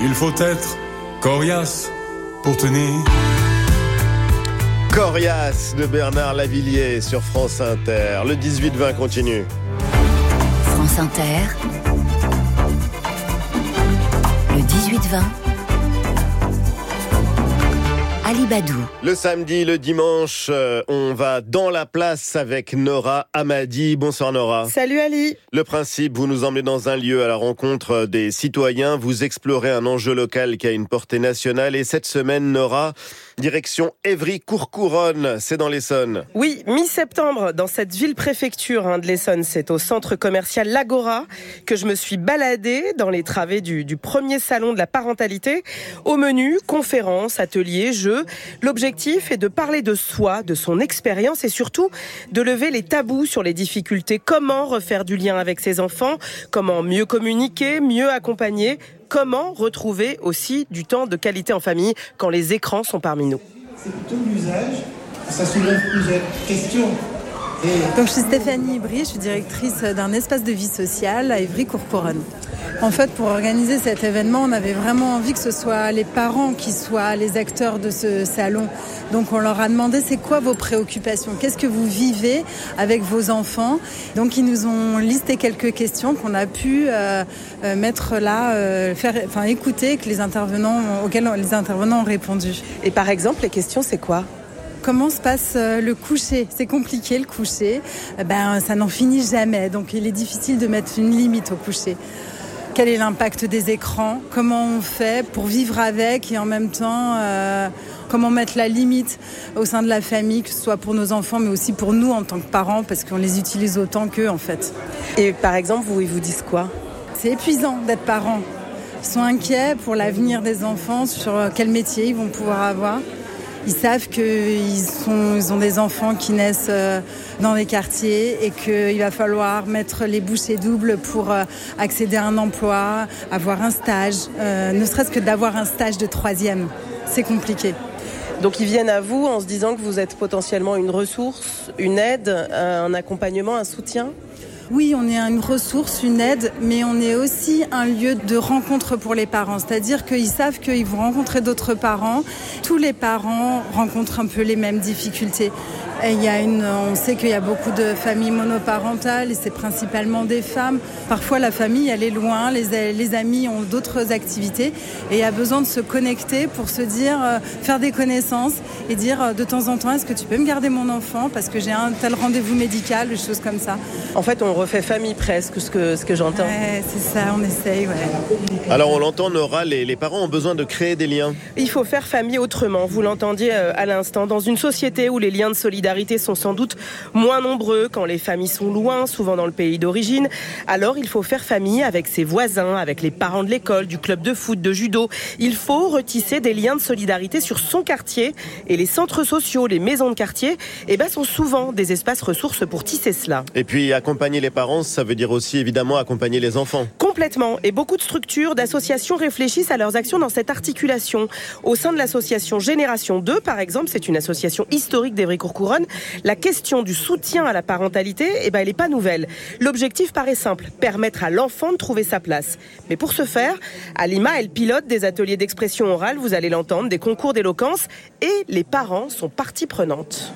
Il faut être coriace pour tenir. Coriace de Bernard Lavilliers sur France Inter. Le 18-20 continue. France Inter. Le 18-20. Ali Badou. Le samedi, le dimanche, on va dans la place avec Nora Hamadi. Bonsoir Nora. Salut Ali. Le principe, vous nous emmenez dans un lieu à la rencontre des citoyens. Vous explorez un enjeu local qui a une portée nationale. Et cette semaine, Nora, direction Évry-Courcouronnes, c'est dans l'Essonne. Oui, mi-septembre, dans cette ville-préfecture de l'Essonne, c'est au centre commercial L'Agora que je me suis baladée dans les travées du premier salon de la parentalité. Au menu, conférences, ateliers, jeux. L'objectif est de parler de soi, de son expérience et surtout de lever les tabous sur les difficultés. Comment refaire du lien avec ses enfants, comment mieux communiquer, mieux accompagner, comment retrouver aussi du temps de qualité en famille quand les écrans sont parmi nous. C'est plutôt l'usage, ça soulève plusieurs questions. Donc je suis Stéphanie Ibry, je suis directrice d'un espace de vie sociale à Évry-Courcouronnes. En fait, pour organiser cet événement, on avait vraiment envie que ce soit les parents qui soient les acteurs de ce salon. Donc on leur a demandé c'est quoi vos préoccupations, qu'est-ce que vous vivez avec vos enfants. Donc ils nous ont listé quelques questions qu'on a pu mettre là, écouter que auxquels les intervenants ont répondu. Et par exemple, les questions, c'est quoi ? Comment se passe le coucher ? C'est compliqué le coucher, ça n'en finit jamais, donc il est difficile de mettre une limite au coucher. Quel est l'impact des écrans ? Comment on fait pour vivre avec et en même temps, comment mettre la limite au sein de la famille, que ce soit pour nos enfants mais aussi pour nous en tant que parents parce qu'on les utilise autant qu'eux en fait. Et par exemple, ils vous disent quoi ? C'est épuisant d'être parents. Ils sont inquiets pour l'avenir des enfants, sur quel métier ils vont pouvoir avoir. Ils savent qu'ils ont des enfants qui naissent dans des quartiers et qu'il va falloir mettre les bouchées doubles pour accéder à un emploi, avoir un stage, ne serait-ce que d'avoir un stage de 3e. C'est compliqué. Donc ils viennent à vous en se disant que vous êtes potentiellement une ressource, une aide, un accompagnement, un soutien ? Oui, on est une ressource, une aide, mais on est aussi un lieu de rencontre pour les parents. C'est-à-dire qu'ils savent qu'ils vont rencontrer d'autres parents. Tous les parents rencontrent un peu les mêmes difficultés. Et on sait qu'il y a beaucoup de familles monoparentales et c'est principalement des femmes. Parfois, la famille, elle est loin, les amis ont d'autres activités et il y a besoin de se connecter pour se dire, faire des connaissances et dire de temps en temps, est-ce que tu peux me garder mon enfant parce que j'ai un tel rendez-vous médical, des choses comme ça. En fait, on refait famille presque, ce que j'entends. Ouais, c'est ça, on essaye, ouais. Alors, on l'entend, Nora, les parents ont besoin de créer des liens. Il faut faire famille autrement, vous l'entendiez à l'instant, dans une société où les liens de solidarité sont sans doute moins nombreux quand les familles sont loin, souvent dans le pays d'origine. Alors il faut faire famille avec ses voisins, avec les parents de l'école, du club de foot, de judo. Il faut retisser des liens de solidarité sur son quartier. Et les centres sociaux, les maisons de quartier, sont souvent des espaces ressources pour tisser cela. Et puis accompagner les parents, ça veut dire aussi évidemment accompagner les enfants. Complètement. Et beaucoup de structures, d'associations réfléchissent à leurs actions dans cette articulation. Au sein de l'association Génération 2, par exemple, c'est une association historique d'Évry-Courcouronnes, la question du soutien à la parentalité, elle n'est pas nouvelle. L'objectif paraît simple, permettre à l'enfant de trouver sa place. Mais pour ce faire, Alima, elle pilote des ateliers d'expression orale, vous allez l'entendre, des concours d'éloquence, et les parents sont partie prenante.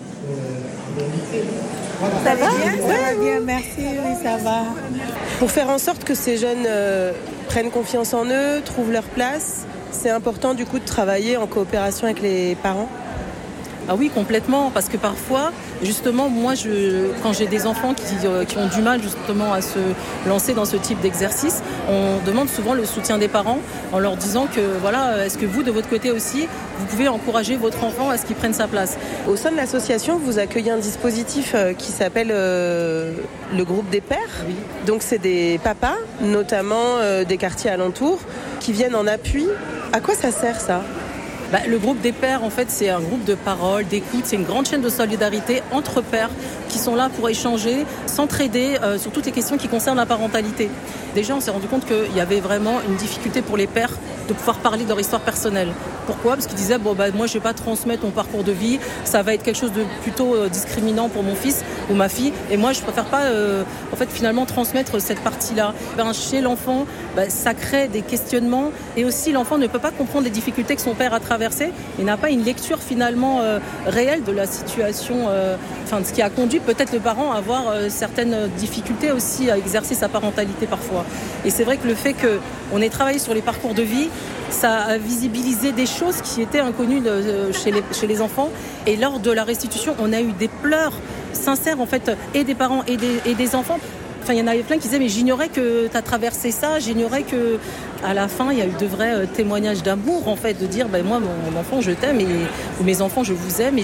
Ça va bien, ça va bien, merci, oui, ça va. Pour faire en sorte que ces jeunes prennent confiance en eux, trouvent leur place, c'est important du coup de travailler en coopération avec les parents ? Ah oui, complètement, parce que parfois, justement, moi, quand j'ai des enfants qui ont du mal justement à se lancer dans ce type d'exercice, on demande souvent le soutien des parents en leur disant que, voilà, est-ce que vous, de votre côté aussi, vous pouvez encourager votre enfant à ce qu'il prenne sa place. Au sein de l'association, vous accueillez un dispositif qui s'appelle le groupe des pères. Oui. Donc c'est des papas, notamment des quartiers alentours, qui viennent en appui. À quoi ça sert ça ? Le groupe des pères, en fait, c'est un groupe de parole, d'écoute. C'est une grande chaîne de solidarité entre pères qui sont là pour échanger, s'entraider sur toutes les questions qui concernent la parentalité. Déjà, on s'est rendu compte qu'il y avait vraiment une difficulté pour les pères de pouvoir parler de leur histoire personnelle. Pourquoi ? Parce qu'ils disaient, moi je vais pas transmettre mon parcours de vie, ça va être quelque chose de plutôt discriminant pour mon fils ou ma fille, et moi je préfère pas finalement transmettre cette partie-là. Chez l'enfant, ça crée des questionnements, et aussi l'enfant ne peut pas comprendre les difficultés que son père a traversées, il n'a pas une lecture finalement réelle de la situation, de ce qui a conduit peut-être le parent à avoir certaines difficultés aussi à exercer sa parentalité parfois. Et c'est vrai que le fait qu'on ait travaillé sur les parcours de vie, ça a visibilisé des choses qui étaient inconnues chez les enfants. Et lors de la restitution, on a eu des pleurs sincères en fait, et des parents et des enfants. Enfin, il y en avait plein qui disaient mais j'ignorais que tu as traversé ça, j'ignorais que à la fin il y a eu de vrais témoignages d'amour en fait, de dire moi mon enfant je t'aime ou mes enfants je vous aime, et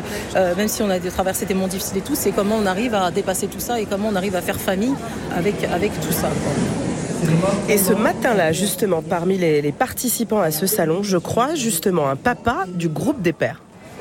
même si on a traversé des moments difficiles et tout, c'est comment on arrive à dépasser tout ça et comment on arrive à faire famille avec tout ça, quoi. Et ce matin-là, justement, parmi les participants à ce salon, je crois justement un papa du groupe des pères.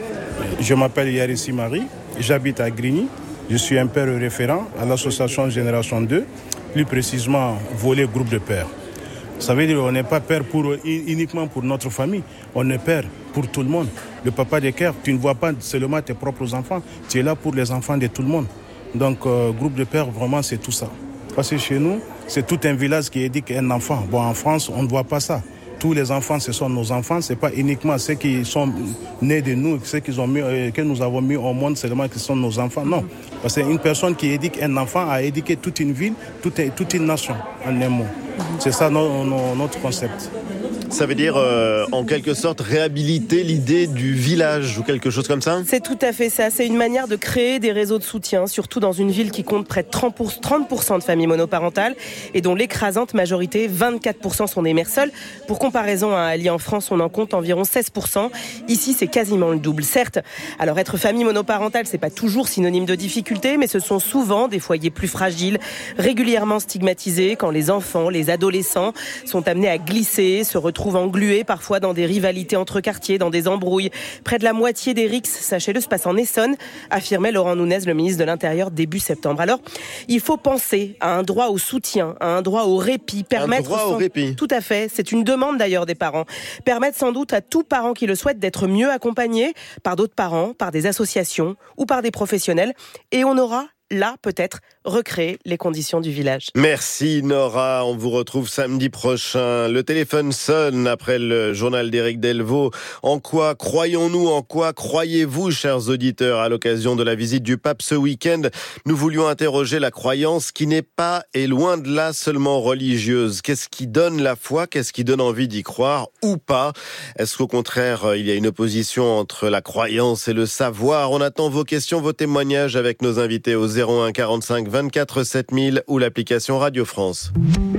Je m'appelle Yarissi Marie, j'habite à Grigny. Je suis un père référent à l'association Génération 2, plus précisément volet groupe de pères. Ça veut dire qu'on n'est pas père uniquement pour notre famille, on est père pour tout le monde. Le papa des cœurs, tu ne vois pas seulement tes propres enfants, tu es là pour les enfants de tout le monde. Donc groupe de pères, vraiment c'est tout ça. Parce que chez nous, c'est tout un village qui éduque un enfant. En France, on ne voit pas ça. Tous les enfants, ce sont nos enfants. Ce n'est pas uniquement ceux qui sont nés de nous, ceux que nous avons mis au monde seulement qui sont nos enfants. Non. Parce qu'une personne qui éduque un enfant a éduqué toute une ville, toute une nation, en un mot. C'est ça notre concept. Ça veut dire, en quelque sorte, réhabiliter l'idée du village ou quelque chose comme ça ? C'est tout à fait ça. C'est une manière de créer des réseaux de soutien, surtout dans une ville qui compte près de 30% de familles monoparentales et dont l'écrasante majorité, 24%, sont des mères seules. Pour comparaison, à Ali en France, on en compte environ 16%. Ici, c'est quasiment le double. Certes, alors être famille monoparentale, c'est pas toujours synonyme de difficulté, mais ce sont souvent des foyers plus fragiles, régulièrement stigmatisés, quand les enfants, les adolescents sont amenés à glisser, se retrouvent englués parfois dans des rivalités entre quartiers, dans des embrouilles. Près de la moitié des rixes, sachez-le, se passe en Essonne, affirmait Laurent Nunez, le ministre de l'Intérieur, début septembre. Alors, il faut penser à un droit au soutien, à un droit au répit. Au répit. Tout à fait. C'est une demande d'ailleurs des parents. Permettre sans doute à tout parent qui le souhaite d'être mieux accompagné par d'autres parents, par des associations ou par des professionnels. Et on aura là, peut-être, recréer les conditions du village. Merci Nora, on vous retrouve samedi prochain. Le téléphone sonne après le journal d'Éric Delvaux. En quoi croyons-nous, en quoi croyez-vous, chers auditeurs, à l'occasion de la visite du pape ce week-end? Nous voulions interroger la croyance qui n'est pas et loin de là seulement religieuse. Qu'est-ce qui donne la foi? Qu'est-ce qui donne envie d'y croire ou pas? Est-ce qu'au contraire, il y a une opposition entre la croyance et le savoir? On attend vos questions, vos témoignages avec nos invités au 01 45 24 7000 ou l'application Radio France.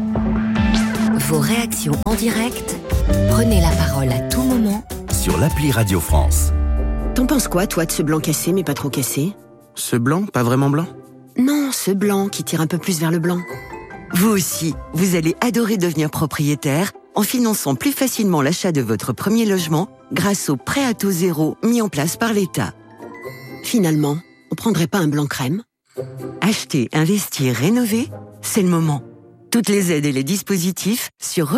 Vos réactions en direct, prenez la parole à tout moment sur l'appli Radio France. T'en penses quoi, toi, de ce blanc cassé, mais pas trop cassé? Ce blanc, pas vraiment blanc? Non, ce blanc qui tire un peu plus vers le blanc. Vous aussi, vous allez adorer devenir propriétaire en finançant plus facilement l'achat de votre premier logement grâce au prêt à taux zéro mis en place par l'État. Finalement, on prendrait pas un blanc crème? Acheter, investir, rénover, c'est le moment. Toutes les aides et les dispositifs sur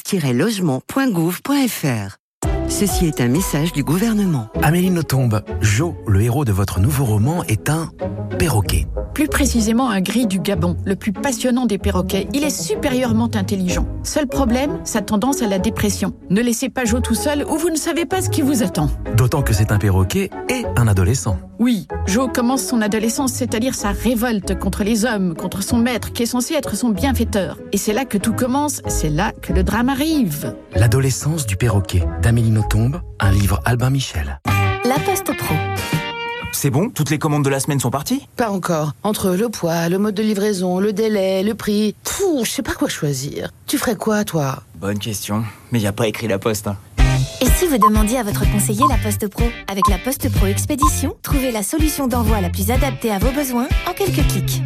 relance-logement.gouv.fr. Ceci est un message du gouvernement. Amélie Nothomb, Jo, le héros de votre nouveau roman, est un perroquet. Plus précisément un gris du Gabon, le plus passionnant des perroquets. Il est supérieurement intelligent. Seul problème, sa tendance à la dépression. Ne laissez pas Jo tout seul ou vous ne savez pas ce qui vous attend. D'autant que c'est un perroquet et un adolescent. Oui, Jo commence son adolescence, c'est-à-dire sa révolte contre les hommes, contre son maître qui est censé être son bienfaiteur. Et c'est là que tout commence, c'est là que le drame arrive. L'adolescence du perroquet, d'Amélie Nothomb, un livre Albin Michel. La Poste Pro. C'est bon? Toutes les commandes de la semaine sont parties? Pas encore. Entre le poids, le mode de livraison, le délai, le prix... je sais pas quoi choisir. Tu ferais quoi, toi? Bonne question. Mais y a pas écrit la Poste, hein. Et si vous demandiez à votre conseiller la Poste Pro? Avec la Poste Pro Expédition, trouvez la solution d'envoi la plus adaptée à vos besoins en quelques clics.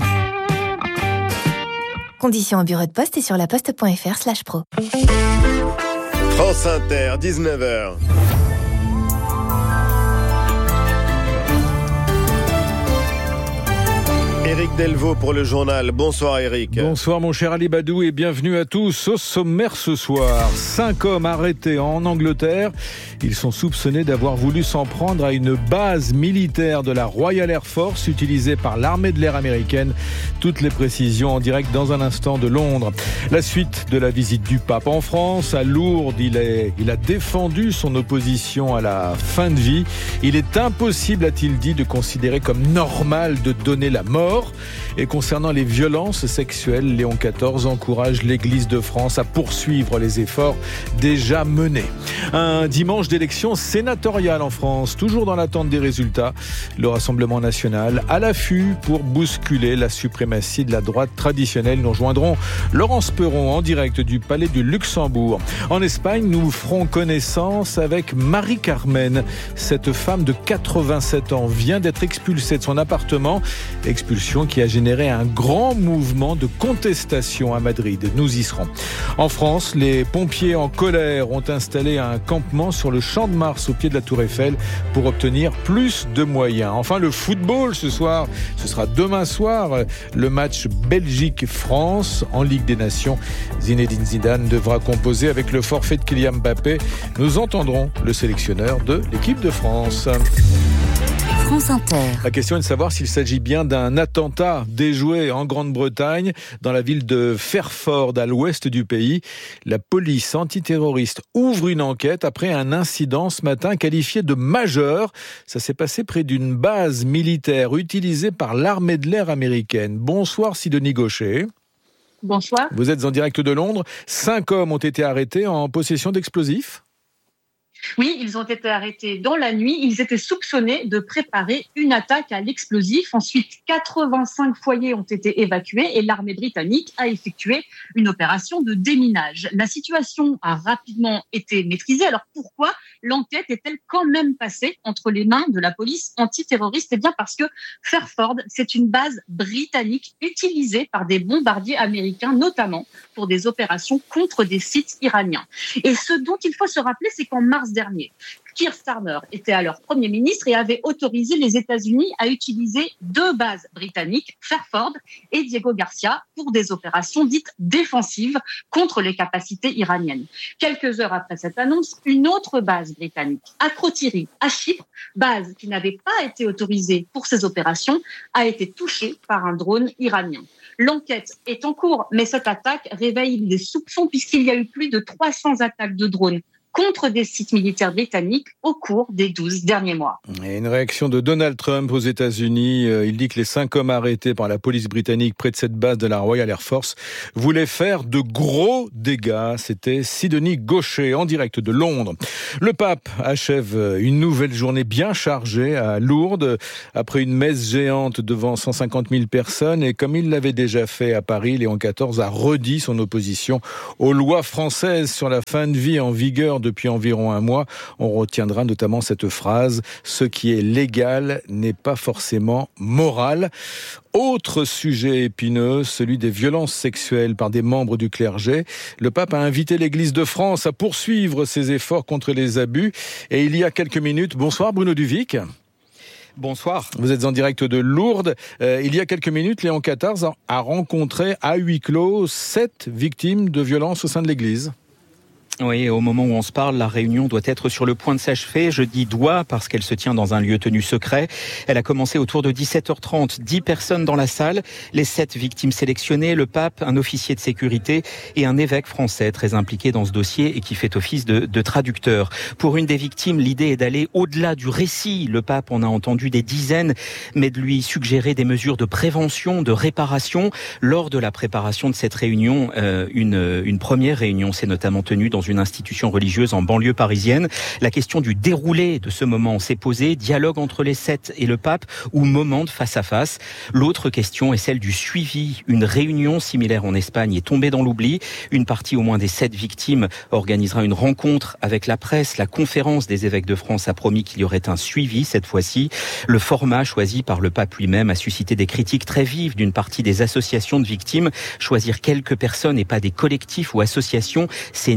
Conditions au bureau de poste et sur laposte.fr/pro. France Inter, 19h. Éric Delvaux pour le journal. Bonsoir Éric. Bonsoir mon cher Ali Badou et bienvenue à tous. Au sommaire ce soir, 5 hommes arrêtés en Angleterre. Ils sont soupçonnés d'avoir voulu s'en prendre à une base militaire de la Royal Air Force utilisée par l'armée de l'air américaine. Toutes les précisions en direct dans un instant de Londres. La suite de la visite du pape en France. À Lourdes, il a défendu son opposition à la fin de vie. Il est impossible, a-t-il dit, de considérer comme normal de donner la mort. Et concernant les violences sexuelles, Léon XIV encourage l'Église de France à poursuivre les efforts déjà menés. Un dimanche d'élection sénatoriale en France, toujours dans l'attente des résultats. Le Rassemblement national à l'affût pour bousculer la suprématie de la droite traditionnelle. Nous rejoindrons Laurence Perron en direct du Palais du Luxembourg. En Espagne, nous ferons connaissance avec Marie-Carmen. Cette femme de 87 ans vient d'être expulsée de son appartement. Expulsion qui a généré un grand mouvement de contestation à Madrid. Nous y serons. En France, les pompiers en colère ont installé un campement sur le Champ de Mars au pied de la Tour Eiffel pour obtenir plus de moyens. Enfin, le football ce soir, ce sera demain soir, le match Belgique-France en Ligue des Nations. Zinedine Zidane devra composer avec le forfait de Kylian Mbappé. Nous entendrons le sélectionneur de l'équipe de France. France Inter. La question est de savoir s'il s'agit bien d'un attentat déjoué en Grande-Bretagne, dans la ville de Fairford, à l'ouest du pays. La police antiterroriste ouvre une enquête après un incident ce matin qualifié de majeur. Ça s'est passé près d'une base militaire utilisée par l'armée de l'air américaine. Bonsoir Sidonie Gaucher. Bonsoir. Vous êtes en direct de Londres. 5 hommes ont été arrêtés en possession d'explosifs. Oui, ils ont été arrêtés dans la nuit. Ils étaient soupçonnés de préparer une attaque à l'explosif. Ensuite, 85 foyers ont été évacués et l'armée britannique a effectué une opération de déminage. La situation a rapidement été maîtrisée. Alors pourquoi l'enquête est-elle quand même passée entre les mains de la police antiterroriste ? Eh bien parce que Fairford, c'est une base britannique utilisée par des bombardiers américains, notamment pour des opérations contre des sites iraniens. Et ce dont il faut se rappeler, c'est qu'en mars dernier, Keir Starmer était alors Premier ministre et avait autorisé les États-Unis à utiliser 2 bases britanniques, Fairford et Diego Garcia, pour des opérations dites défensives contre les capacités iraniennes. Quelques heures après cette annonce, une autre base britannique, Akrotiri, à Chypre, base qui n'avait pas été autorisée pour ces opérations, a été touchée par un drone iranien. L'enquête est en cours, mais cette attaque réveille des soupçons puisqu'il y a eu plus de 300 attaques de drones contre des sites militaires britanniques au cours des 12 derniers mois. Et une réaction de Donald Trump aux États-Unis. Il dit que les 5 hommes arrêtés par la police britannique près de cette base de la Royal Air Force voulaient faire de gros dégâts. C'était Sidonie Gaucher en direct de Londres. Le pape achève une nouvelle journée bien chargée à Lourdes après une messe géante devant 150 000 personnes. Et comme il l'avait déjà fait à Paris, Léon XIV a redit son opposition aux lois françaises sur la fin de vie en vigueur depuis environ un mois. On retiendra notamment cette phrase « Ce qui est légal n'est pas forcément moral ». Autre sujet épineux, celui des violences sexuelles par des membres du clergé. Le pape a invité l'Église de France à poursuivre ses efforts contre les abus. Et il y a quelques minutes, bonsoir Bruno Duvic. Bonsoir. Vous êtes en direct de Lourdes. Il y a quelques minutes, Léon XIV a rencontré à huis clos 7 victimes de violences au sein de l'Église. Oui, au moment où on se parle, la réunion doit être sur le point de s'achever. Je dis doit parce qu'elle se tient dans un lieu tenu secret. Elle a commencé autour de 17h30. 10 personnes dans la salle, les 7 victimes sélectionnées, le pape, un officier de sécurité et un évêque français très impliqué dans ce dossier et qui fait office de traducteur. Pour une des victimes, l'idée est d'aller au-delà du récit. Le pape en a entendu des dizaines, mais de lui suggérer des mesures de prévention, de réparation. Lors de la préparation de cette réunion, une première réunion s'est notamment tenue dans une institution religieuse en banlieue parisienne. La question du déroulé de ce moment s'est posée. Dialogue entre les 7 et le pape ou moment de face à face. L'autre question est celle du suivi. Une réunion similaire en Espagne est tombée dans l'oubli. Une partie au moins des 7 victimes organisera une rencontre avec la presse. La conférence des évêques de France a promis qu'il y aurait un suivi cette fois-ci. Le format choisi par le pape lui-même a suscité des critiques très vives d'une partie des associations de victimes. Choisir quelques personnes et pas des collectifs ou associations, c'est nier le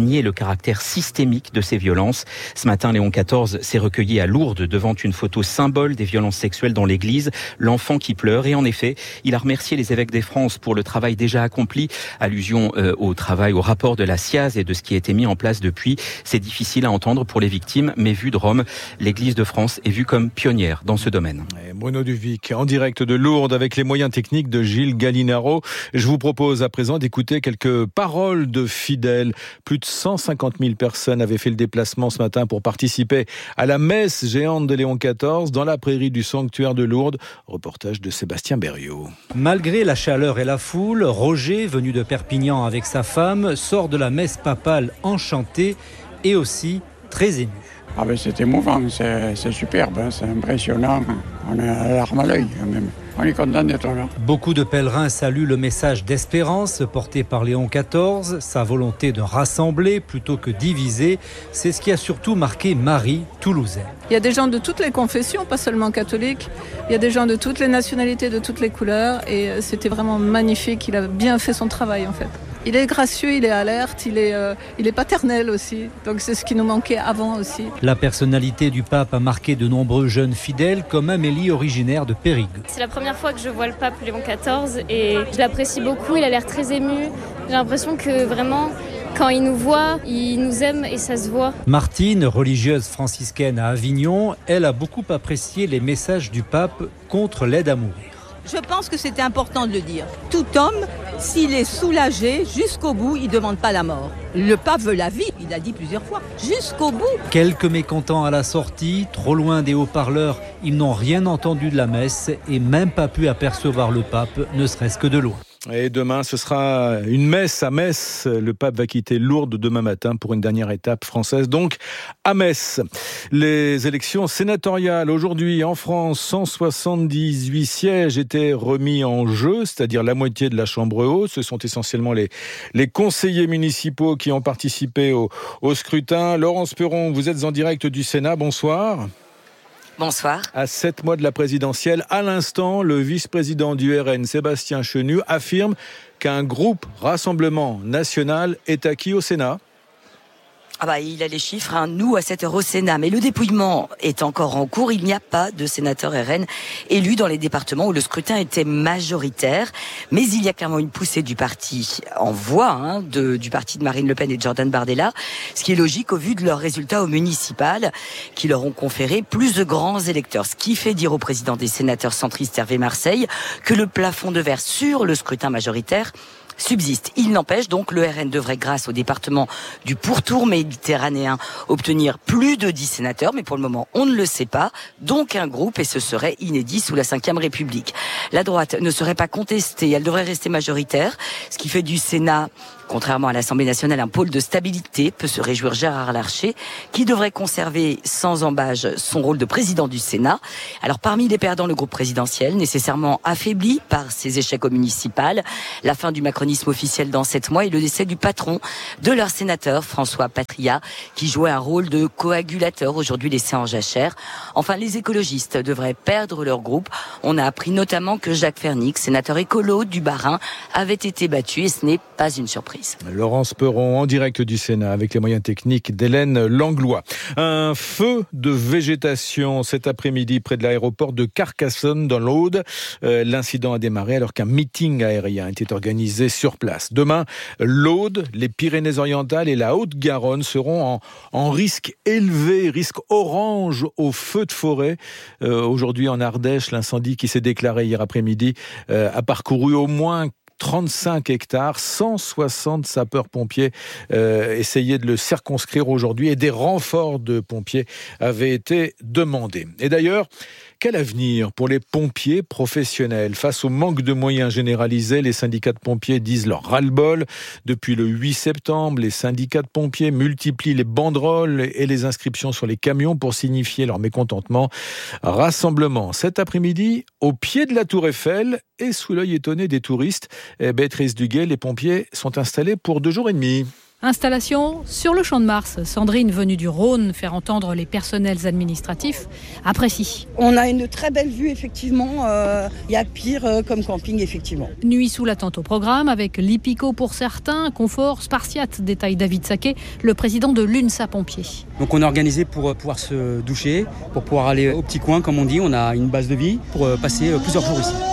caractère systémique de ces violences. Ce matin, Léon XIV s'est recueilli à Lourdes devant une photo symbole des violences sexuelles dans l'église, l'enfant qui pleure. Et en effet, il a remercié les évêques des France pour le travail déjà accompli. Allusion au travail, au rapport de la SIAZ et de ce qui a été mis en place depuis. C'est difficile à entendre pour les victimes, mais vu de Rome, l'église de France est vue comme pionnière dans ce domaine. Et Bruno Duvic, en direct de Lourdes avec les moyens techniques de Gilles Gallinaro. Je vous propose à présent d'écouter quelques paroles de fidèles. Plus de 150 000 personnes avaient fait le déplacement ce matin pour participer à la messe géante de Léon XIV dans la prairie du sanctuaire de Lourdes. Reportage de Sébastien Berriot. Malgré la chaleur et la foule, Roger, venu de Perpignan avec sa femme, sort de la messe papale enchanté et aussi très ému. Ah ben c'est émouvant, c'est superbe, c'est impressionnant. On a la larme à l'œil même. On est content d'être là. Beaucoup de pèlerins saluent le message d'espérance porté par Léon XIV, sa volonté de rassembler plutôt que diviser. C'est ce qui a surtout marqué Marie, toulousaine. Il y a des gens de toutes les confessions, pas seulement catholiques. Il y a des gens de toutes les nationalités, de toutes les couleurs. Et c'était vraiment magnifique. Il a bien fait son travail en fait. Il est gracieux, il est alerte, il est paternel aussi. Donc c'est ce qui nous manquait avant aussi. La personnalité du pape a marqué de nombreux jeunes fidèles comme Amélie, originaire de Périgueux. C'est la première fois que je vois le pape Léon XIV et je l'apprécie beaucoup. Il a l'air très ému. J'ai l'impression que vraiment, quand il nous voit, il nous aime et ça se voit. Martine, religieuse franciscaine à Avignon, elle a beaucoup apprécié les messages du pape contre l'aide à mourir. Je pense que c'était important de le dire. Tout homme, s'il est soulagé jusqu'au bout, il ne demande pas la mort. Le pape veut la vie, il l'a dit plusieurs fois, jusqu'au bout. Quelques mécontents à la sortie, trop loin des haut-parleurs, ils n'ont rien entendu de la messe et même pas pu apercevoir le pape, ne serait-ce que de loin. Et demain, ce sera une messe à Metz. Le pape va quitter Lourdes demain matin pour une dernière étape française, donc à Metz. Les élections sénatoriales aujourd'hui en France, 178 sièges étaient remis en jeu, c'est-à-dire la moitié de la Chambre haute. Ce sont essentiellement les conseillers municipaux qui ont participé au scrutin. Laurence Perron, vous êtes en direct du Sénat, bonsoir. Bonsoir. À 7 mois de la présidentielle, à l'instant, le vice-président du RN, Sébastien Chenu, affirme qu'un groupe Rassemblement National est acquis au Sénat. Il a les chiffres, nous à 7 heures au Sénat, mais le dépouillement est encore en cours. Il n'y a pas de sénateurs RN élus dans les départements où le scrutin était majoritaire, mais il y a clairement une poussée du parti en voix, du parti de Marine Le Pen et de Jordan Bardella, ce qui est logique au vu de leurs résultats au municipal, qui leur ont conféré plus de grands électeurs, ce qui fait dire au président des sénateurs centristes Hervé Marseille que le plafond de verre sur le scrutin majoritaire subsiste. Il n'empêche donc le RN devrait, grâce au département du pourtour méditerranéen, obtenir plus de 10 sénateurs, mais pour le moment on ne le sait pas, donc un groupe, et ce serait inédit sous la Ve République. La droite ne serait pas contestée, elle devrait rester majoritaire, ce qui fait du Sénat, contrairement à l'Assemblée nationale, un pôle de stabilité, peut se réjouir Gérard Larcher, qui devrait conserver sans embâche son rôle de président du Sénat. Alors parmi les perdants, le groupe présidentiel, nécessairement affaibli par ses échecs au municipal, la fin du macronisme officiel dans 7 mois et le décès du patron de leur sénateur, François Patria, qui jouait un rôle de coagulateur, aujourd'hui laissé en jachère. Enfin, les écologistes devraient perdre leur groupe. On a appris notamment que Jacques Fernic, sénateur écolo du Bas-Rhin, avait été battu et ce n'est pas une surprise. Laurence Perron en direct du Sénat avec les moyens techniques d'Hélène Langlois. Un feu de végétation cet après-midi près de l'aéroport de Carcassonne dans l'Aude. L'incident a démarré alors qu'un meeting aérien était organisé sur place. Demain, l'Aude, les Pyrénées-Orientales et la Haute-Garonne seront en risque élevé, risque orange au feu de forêt. Aujourd'hui en Ardèche, l'incendie qui s'est déclaré hier après-midi a parcouru au moins 35 hectares, 160 sapeurs-pompiers essayaient de le circonscrire aujourd'hui et des renforts de pompiers avaient été demandés. Et d'ailleurs, quel avenir pour les pompiers professionnels? Face au manque de moyens généralisés, les syndicats de pompiers disent leur ras-le-bol. Depuis le 8 septembre, les syndicats de pompiers multiplient les banderoles et les inscriptions sur les camions pour signifier leur mécontentement. Rassemblement cet après-midi au pied de la Tour Eiffel et sous l'œil étonné des touristes. Béatrice Duguay, les pompiers sont installés pour 2 jours et demi. Installation sur le Champ de Mars. Sandrine, venue du Rhône, faire entendre les personnels administratifs, apprécie. On a une très belle vue, effectivement. Il y a pire comme camping, effectivement. Nuit sous la tente au programme, avec l'hippico pour certains, confort spartiate, détaille David Saquet, le président de l'UNSA Pompiers. Donc on est organisé pour pouvoir se doucher, pour pouvoir aller au petit coin, comme on dit. On a une base de vie pour passer plusieurs jours ici.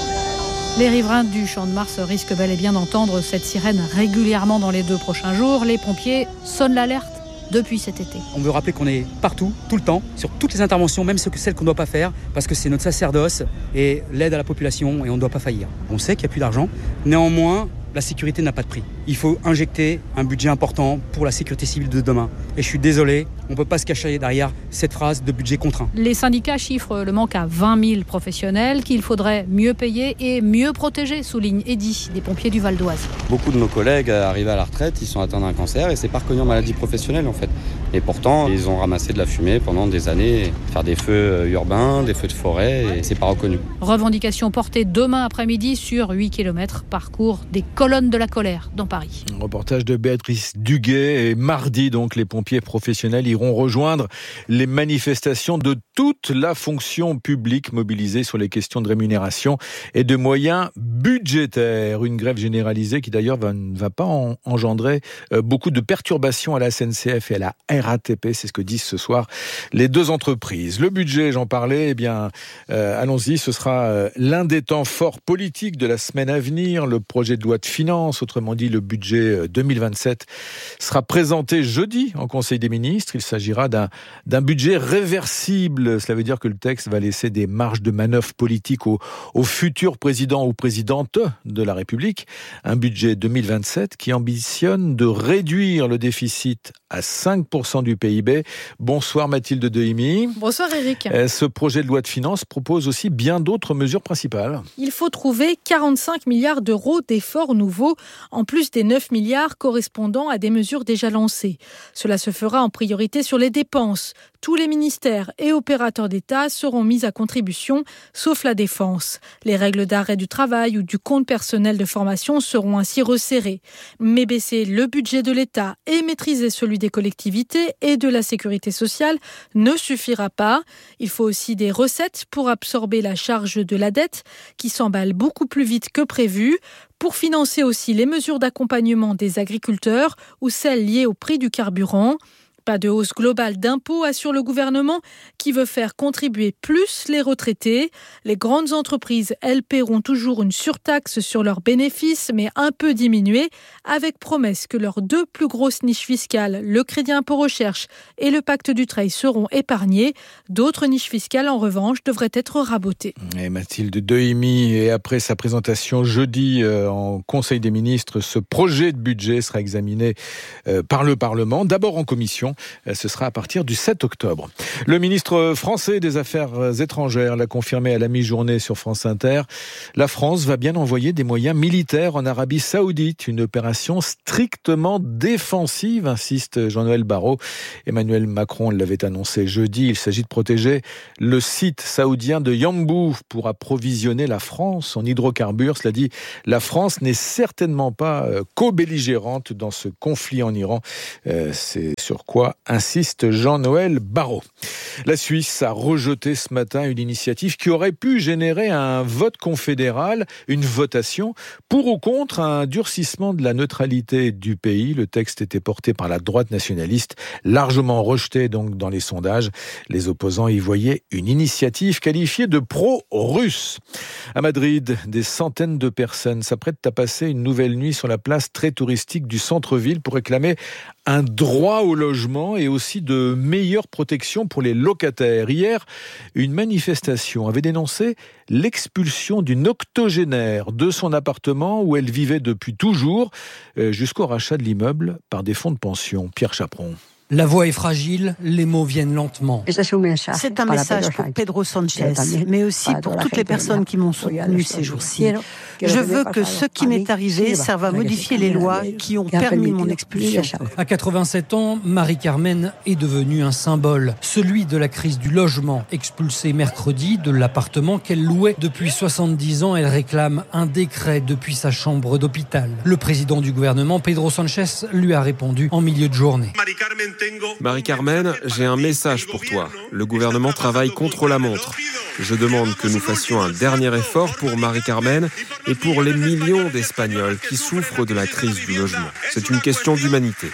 Les riverains du Champ de Mars risquent bel et bien d'entendre cette sirène régulièrement dans les 2 prochains jours. Les pompiers sonnent l'alerte depuis cet été. On veut rappeler qu'on est partout, tout le temps, sur toutes les interventions, même celles qu'on ne doit pas faire, parce que c'est notre sacerdoce et l'aide à la population et on ne doit pas faillir. On sait qu'il n'y a plus d'argent, néanmoins, la sécurité n'a pas de prix. Il faut injecter un budget important pour la sécurité civile de demain. Et je suis désolé, on ne peut pas se cacher derrière cette phrase de budget contraint. Les syndicats chiffrent le manque à 20 000 professionnels qu'il faudrait mieux payer et mieux protéger, souligne Eddy, des pompiers du Val d'Oise. Beaucoup de nos collègues arrivés à la retraite, ils sont atteints d'un cancer et c'est pas reconnu en maladie professionnelle en fait. Et pourtant, ils ont ramassé de la fumée pendant des années, faire des feux urbains, des feux de forêt, et c'est pas reconnu. Revendication portée demain après-midi sur 8 km, parcours des colonnes de la colère dans Paris. Un reportage de Béatrice Duguet. Et mardi, donc, les pompiers professionnels iront rejoindre les manifestations de toute la fonction publique mobilisée sur les questions de rémunération et de moyens budgétaires. Une grève généralisée qui d'ailleurs ne va pas engendrer beaucoup de perturbations à la SNCF et à la RATP. C'est ce que disent ce soir les 2 entreprises. Le budget, j'en parlais, eh bien, allons-y, ce sera l'un des temps forts politiques de la semaine à venir. Le projet de loi de finances, autrement dit le budget 2027, sera présenté jeudi en Conseil des ministres. Il s'agira d'un budget réversible. Cela veut dire que le texte va laisser des marges de manœuvre politiques au futur président ou présidente de la République. Un budget 2027 qui ambitionne de réduire le déficit à 5% du PIB. Bonsoir Mathilde Dehimi. Bonsoir Eric. Ce projet de loi de finances propose aussi bien d'autres mesures principales. Il faut trouver 45 milliards d'euros d'efforts nouveaux, en plus des 9 milliards correspondant à des mesures déjà lancées. Cela se fera en priorité sur les dépenses. Tous les ministères et opérateurs d'État seront mis à contribution, sauf la défense. Les règles d'arrêt du travail ou du compte personnel de formation seront ainsi resserrées. Mais baisser le budget de l'État et maîtriser celui des collectivités et de la sécurité sociale ne suffira pas. Il faut aussi des recettes pour absorber la charge de la dette qui s'emballe beaucoup plus vite que prévu, pour financer aussi les mesures d'accompagnement des agriculteurs ou celles liées au prix du carburant. Pas de hausse globale d'impôts, assure le gouvernement, qui veut faire contribuer plus les retraités. Les grandes entreprises, elles, paieront toujours une surtaxe sur leurs bénéfices, mais un peu diminuée, avec promesse que leurs 2 plus grosses niches fiscales, le crédit impôt recherche et le pacte Dutreil, seront épargnées. D'autres niches fiscales, en revanche, devraient être rabotées. Et Mathilde Dehimi, et après sa présentation jeudi en Conseil des ministres, ce projet de budget sera examiné par le Parlement, d'abord en commission. Ce sera à partir du 7 octobre. Le ministre français des Affaires étrangères l'a confirmé à la mi-journée sur France Inter. La France va bien envoyer des moyens militaires en Arabie Saoudite. Une opération strictement défensive, insiste Jean-Noël Barrot. Emmanuel Macron l'avait annoncé jeudi. Il s'agit de protéger le site saoudien de Yanbu pour approvisionner la France en hydrocarbures. Cela dit, la France n'est certainement pas co-belligérante dans ce conflit en Iran. C'est sur quoi insiste Jean-Noël Barrot. La Suisse a rejeté ce matin une initiative qui aurait pu générer un vote confédéral, une votation pour ou contre un durcissement de la neutralité du pays. Le texte était porté par la droite nationaliste, largement rejeté donc dans les sondages. Les opposants y voyaient une initiative qualifiée de pro-russe. À Madrid, des centaines de personnes s'apprêtent à passer une nouvelle nuit sur la place très touristique du centre-ville pour réclamer un droit au logement et aussi de meilleures protections pour les locataires. Hier, une manifestation avait dénoncé l'expulsion d'une octogénaire de son appartement où elle vivait depuis toujours, jusqu'au rachat de l'immeuble par des fonds de pension. Pierre Chaperon. La voix est fragile, les mots viennent lentement. C'est un message pour Pedro Sanchez, mais aussi pour toutes les personnes qui m'ont soutenu ces jours-ci. Je veux que ce qui m'est arrivé serve à modifier les lois qui ont permis mon expulsion. À 87 ans, Marie-Carmen est devenue un symbole, celui de la crise du logement. Expulsée mercredi de l'appartement qu'elle louait depuis 70 ans, elle réclame un décret depuis sa chambre d'hôpital. Le président du gouvernement, Pedro Sanchez, lui a répondu en milieu de journée. Marie-Carmen, j'ai un message pour toi. Le gouvernement travaille contre la montre. Je demande que nous fassions un dernier effort pour Marie-Carmen et pour les millions d'Espagnols qui souffrent de la crise du logement. C'est une question d'humanité.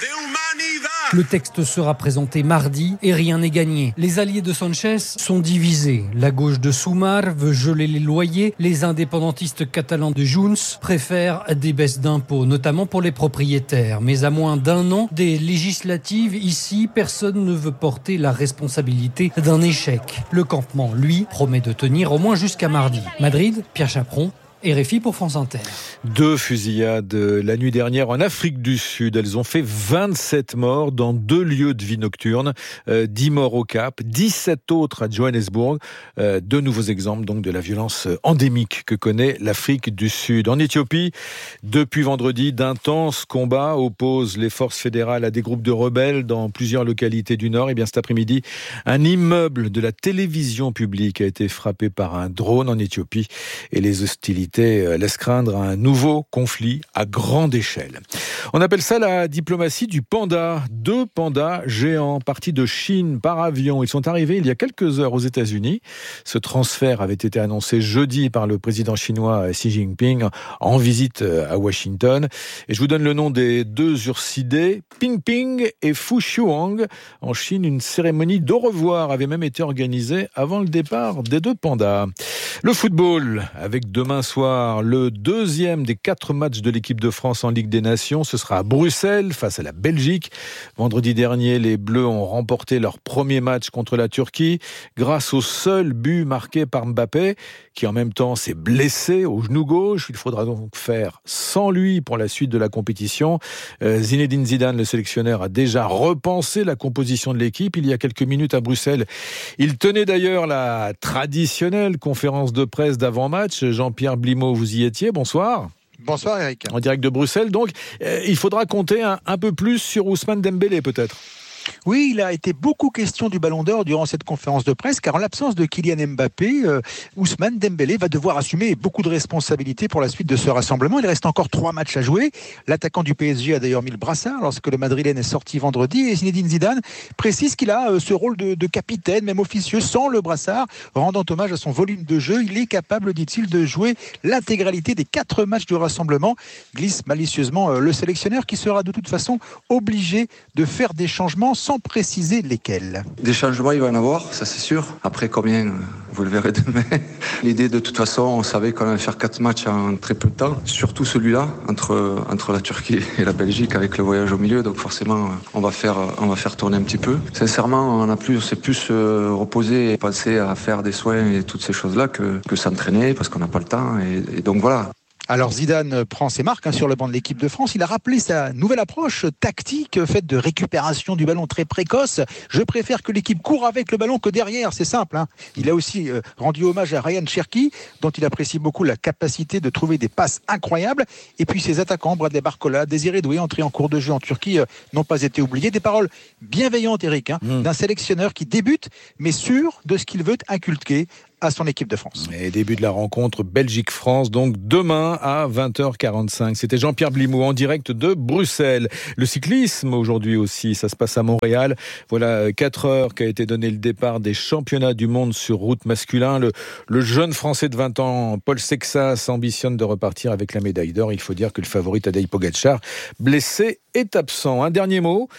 Le texte sera présenté mardi et rien n'est gagné. Les alliés de Sanchez sont divisés. La gauche de Sumar veut geler les loyers. Les indépendantistes catalans de Junts préfèrent des baisses d'impôts, notamment pour les propriétaires. Mais à moins d'un an des législatives, ici, personne ne veut porter la responsabilité d'un échec. Le campement, lui, promet de tenir au moins jusqu'à mardi. Madrid, Pierre Chaperon, RFI pour France Inter. 2 fusillades la nuit dernière en Afrique du Sud. Elles ont fait 27 morts dans 2 lieux de vie nocturne. 10 morts au Cap, 17 autres à Johannesburg. 2 nouveaux exemples donc de la violence endémique que connaît l'Afrique du Sud. En Éthiopie, depuis vendredi, d'intenses combats opposent les forces fédérales à des groupes de rebelles dans plusieurs localités du Nord. Et bien cet après-midi, un immeuble de la télévision publique a été frappé par un drone en Éthiopie et les hostilités laisse craindre un nouveau conflit à grande échelle. On appelle ça la diplomatie du panda. 2 pandas géants partis de Chine par avion. Ils sont arrivés il y a quelques heures aux États-Unis. Ce transfert avait été annoncé jeudi par le président chinois Xi Jinping en visite à Washington. Et je vous donne le nom des 2 ursidés, Ping Ping et Fu Shuang. En Chine, une cérémonie d'au revoir avait même été organisée avant le départ des 2 pandas. Le football, avec demain soir le 2e des 4 matchs de l'équipe de France en Ligue des Nations. Ce sera à Bruxelles face à la Belgique. Vendredi dernier, les Bleus ont remporté leur premier match contre la Turquie grâce au seul but marqué par Mbappé, qui en même temps s'est blessé au genou gauche. Il faudra donc faire sans lui pour la suite de la compétition. Zinedine Zidane, le sélectionneur, a déjà repensé la composition de l'équipe il y a quelques minutes à Bruxelles. Il tenait d'ailleurs la traditionnelle conférence de presse d'avant-match. Jean-Pierre Blimaud, vous y étiez, bonsoir. Bonsoir Eric. En direct de Bruxelles, donc il faudra compter un peu plus sur Ousmane Dembélé peut-être. Oui, il a été beaucoup question du Ballon d'Or durant cette conférence de presse, car en l'absence de Kylian Mbappé, Ousmane Dembélé va devoir assumer beaucoup de responsabilités pour la suite de ce rassemblement. Il reste encore 3 matchs à jouer. L'attaquant du PSG a d'ailleurs mis le brassard lorsque le Madrilène est sorti vendredi, et Zinedine Zidane précise qu'il a ce rôle de capitaine, même officieux, sans le brassard, rendant hommage à son volume de jeu. Il est capable, dit-il, de jouer l'intégralité des 4 matchs du rassemblement, glisse malicieusement le sélectionneur, qui sera de toute façon obligé de faire des changements sans préciser lesquels. Des changements, il va y en avoir, ça c'est sûr. Après, combien, vous le verrez demain. L'idée, de toute façon, on savait qu'on allait faire 4 matchs en très peu de temps. Surtout celui-là, entre la Turquie et la Belgique, avec le voyage au milieu. Donc forcément, on va faire tourner un petit peu. Sincèrement, on s'est plus reposé et pensé à faire des soins et toutes ces choses-là que s'entraîner, parce qu'on n'a pas le temps. Et donc voilà. Alors Zidane prend ses marques sur le banc de l'équipe de France. Il a rappelé sa nouvelle approche tactique faite de récupération du ballon très précoce. Je préfère que l'équipe court avec le ballon que derrière, c'est simple. Il a aussi rendu hommage à Ryan Cherki, dont il apprécie beaucoup la capacité de trouver des passes incroyables. Et puis ses attaquants, Bradley Barcola, Désiré Doué, entrés en cours de jeu en Turquie, n'ont pas été oubliés. Des paroles bienveillantes, Eric, d'un sélectionneur qui débute, mais sûr de ce qu'il veut inculquer à son équipe de France. Et début de la rencontre Belgique-France, donc demain à 20h45. C'était Jean-Pierre Blimaud en direct de Bruxelles. Le cyclisme aujourd'hui aussi, ça se passe à Montréal. Voilà 4 heures qu'a été donné le départ des championnats du monde sur route masculin. Le jeune Français de 20 ans, Paul Sexas, ambitionne de repartir avec la médaille d'or. Il faut dire que le favori Tadej Pogačar, blessé, est absent. Un dernier mot,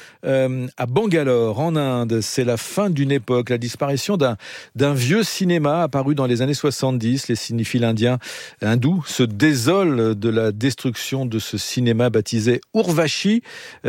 à Bangalore, en Inde, c'est la fin d'une époque, la disparition d'un vieux cinéma apparu dans les années 70. Les cinéphiles indiens hindous se désolent de la destruction de ce cinéma baptisé Urvashi.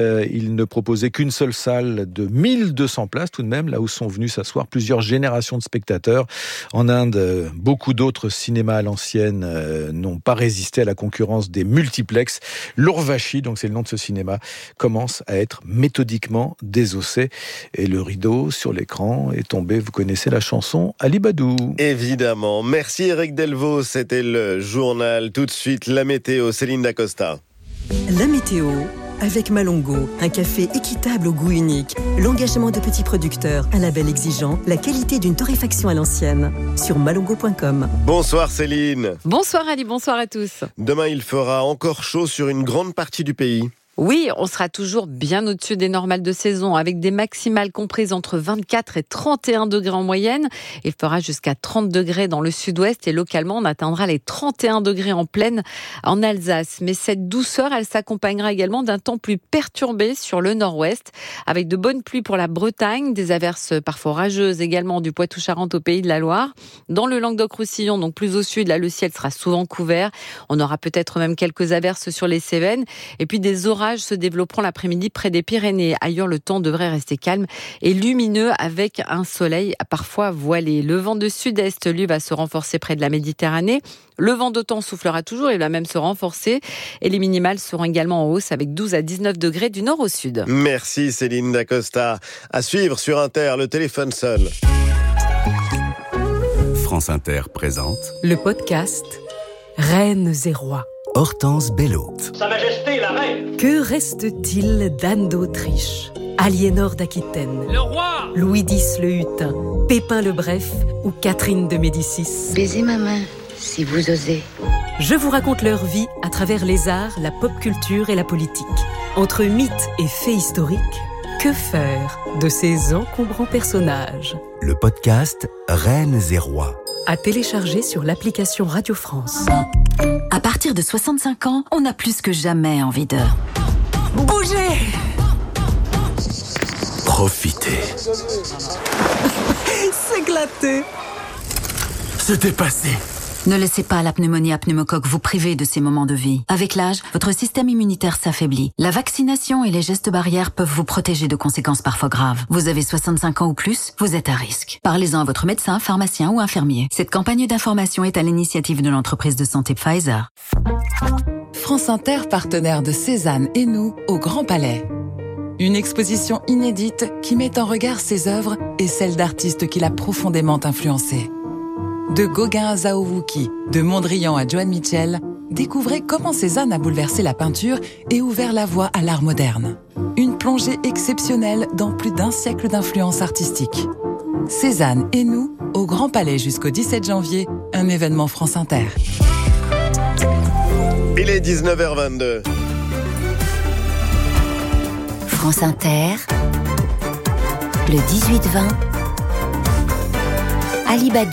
Il ne proposait qu'une seule salle de 1200 places tout de même, là où sont venus s'asseoir plusieurs générations de spectateurs. En Inde, beaucoup d'autres cinémas à l'ancienne n'ont pas résisté à la concurrence des multiplexes. L'Urvashi, donc c'est le nom de ce cinéma, commence à être méthodiquement désossé. Et le rideau sur l'écran est tombé, vous connaissez la chanson, Ali Badou. Et Évidemment. Merci Eric Delvaux, c'était le journal. Tout de suite, la météo, Céline Dacosta. La météo avec Malongo, un café équitable au goût unique, l'engagement de petits producteurs, un label exigeant, la qualité d'une torréfaction à l'ancienne. Sur malongo.com. Bonsoir Céline. Bonsoir Ali, bonsoir à tous. Demain, il fera encore chaud sur une grande partie du pays. Oui, on sera toujours bien au-dessus des normales de saison, avec des maximales comprises entre 24 et 31 degrés en moyenne. Il fera jusqu'à 30 degrés dans le sud-ouest et localement, on atteindra les 31 degrés en plaine en Alsace. Mais cette douceur, elle s'accompagnera également d'un temps plus perturbé sur le nord-ouest, avec de bonnes pluies pour la Bretagne, des averses parfois orageuses également du Poitou-Charentes au Pays de la Loire. Dans le Languedoc-Roussillon, donc plus au sud, là, le ciel sera souvent couvert. On aura peut-être même quelques averses sur les Cévennes. Et puis des orages se développeront l'après-midi près des Pyrénées. Ailleurs, le temps devrait rester calme et lumineux avec un soleil parfois voilé. Le vent de sud-est, lui, va se renforcer près de la Méditerranée. Le vent d'OTAN soufflera toujours, il va même se renforcer. Et les minimales seront également en hausse avec 12 à 19 degrés du nord au sud. Merci Céline Dacosta. À suivre sur Inter, le téléphone sonne. France Inter présente le podcast Reines et Rois. Hortense Bello. Sa Majesté, la Reine. Que reste-t-il d'Anne d'Autriche, Aliénor d'Aquitaine, Le roi. Louis X le Hutin, Pépin le Bref ou Catherine de Médicis? Baisez ma main, si vous osez. Je vous raconte leur vie à travers les arts, la pop culture et la politique. Entre mythes et faits historiques, que faire de ces encombrants personnages? Le podcast Reines et Rois. À télécharger sur l'application Radio France. À partir de 65 ans, on a plus que jamais envie de bouger. Profitez. S'éclater. Se dépasser. Ne laissez pas la pneumonie à pneumocoque vous priver de ces moments de vie. Avec l'âge, votre système immunitaire s'affaiblit. La vaccination et les gestes barrières peuvent vous protéger de conséquences parfois graves. Vous avez 65 ans ou plus, vous êtes à risque. Parlez-en à votre médecin, pharmacien ou infirmier. Cette campagne d'information est à l'initiative de l'entreprise de santé Pfizer. France Inter, partenaire de Cézanne et nous au Grand Palais. Une exposition inédite qui met en regard ses œuvres et celles d'artistes qui l'a profondément influencé. De Gauguin à Zhao Wuki, de Mondrian à Joan Mitchell, découvrez comment Cézanne a bouleversé la peinture et ouvert la voie à l'art moderne. Une plongée exceptionnelle dans plus d'un siècle d'influence artistique. Cézanne et nous, au Grand Palais jusqu'au 17 janvier, un événement France Inter. Il est 19h22. France Inter, le 18-20, Ali Badou.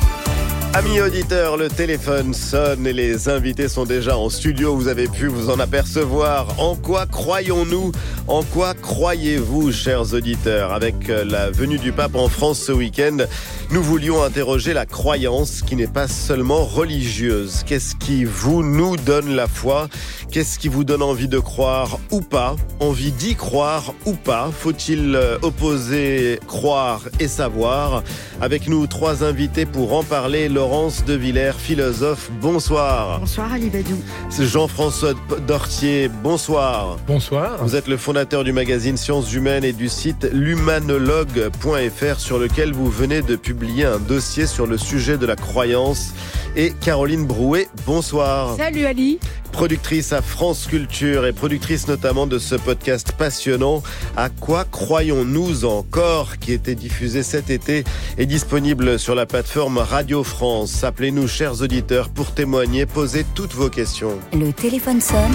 Amis auditeurs, le téléphone sonne et les invités sont déjà en studio. Vous avez pu vous en apercevoir. En quoi croyons-nous? En quoi croyez-vous, chers auditeurs? Avec la venue du pape en France ce week-end, nous voulions interroger la croyance qui n'est pas seulement religieuse. Qu'est-ce qui nous donne la foi? Qu'est-ce qui vous donne envie de croire ou pas? Envie d'y croire ou pas? Faut-il opposer croire et savoir? Avec nous, 3 invités pour en parler. Laurence de Villers, philosophe, bonsoir. Bonsoir Ali Badou. Jean-François Dortier, bonsoir. Bonsoir. Vous êtes le fondateur du magazine Sciences Humaines et du site l'humanologue.fr sur lequel vous venez de publier un dossier sur le sujet de la croyance. Et Caroline Brouet, bonsoir. Salut Ali. Productrice à France Culture et productrice notamment de ce podcast passionnant À quoi croyons-nous encore, qui était diffusé cet été et disponible sur la plateforme Radio France. Appelez-nous, chers auditeurs, pour témoigner, posez toutes vos questions. Le téléphone sonne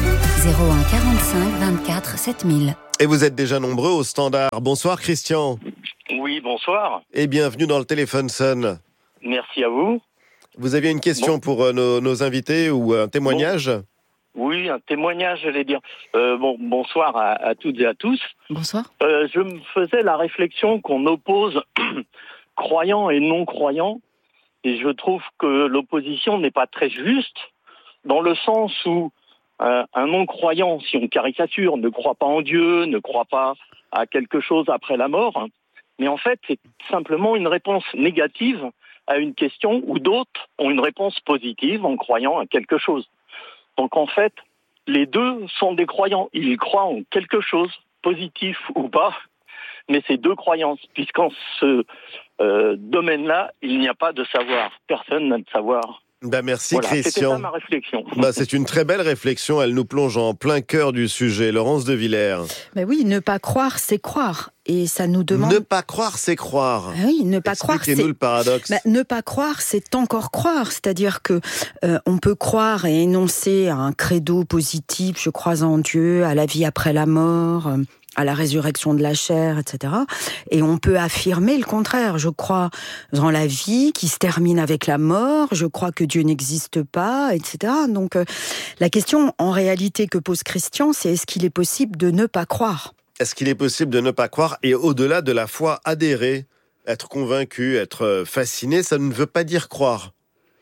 01 45 24 7000. Et vous êtes déjà nombreux au standard. Bonsoir Christian. Oui, bonsoir. Et bienvenue dans le téléphone sonne. Merci à vous. Vous aviez une question pour nos invités ou un témoignage? Oui, un témoignage, j'allais dire. Bonsoir à toutes et à tous. Bonsoir. Je me faisais la réflexion qu'on oppose croyants et non-croyants. Et je trouve que l'opposition n'est pas très juste, dans le sens où un non-croyant, si on caricature, ne croit pas en Dieu, ne croit pas à quelque chose après la mort. Mais en fait, c'est simplement une réponse négative à une question où d'autres ont une réponse positive en croyant à quelque chose. Donc en fait, les deux sont des croyants. Ils croient en quelque chose, positif ou pas, mais c'est deux croyances, puisqu'en se domaine-là, il n'y a pas de savoir. Personne n'a de savoir. Merci voilà, Christian. C'était ça ma réflexion. C'est une très belle réflexion, elle nous plonge en plein cœur du sujet. Laurence de Villers. Mais oui, ne pas croire, c'est croire. Et ça nous demande... Ne pas croire, c'est croire. Oui, ne pas croire, c'est... Expliquez-nous le paradoxe. Ne pas croire, c'est encore croire. C'est-à-dire que on peut croire et énoncer un credo positif, je crois en Dieu, à la vie après la mort, à la résurrection de la chair, etc. Et on peut affirmer le contraire. Je crois en la vie qui se termine avec la mort, je crois que Dieu n'existe pas, etc. Donc la question, en réalité, que pose Christian, c'est est-ce qu'il est possible de ne pas croire ? Est-ce qu'il est possible de ne pas croire et au-delà de la foi, adhérer, être convaincu, être fasciné, ça ne veut pas dire croire ?